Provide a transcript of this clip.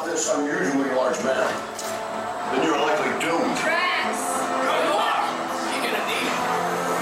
this unusually large map, then you're likely doomed. Tracks!